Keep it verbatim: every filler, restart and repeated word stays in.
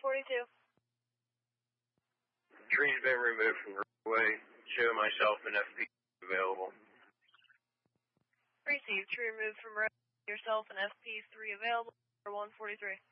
forty-two. Tree's been removed from the roadway. Show myself and F P available. Received. Tree removed from road. Yourself and F P three available for one forty-three.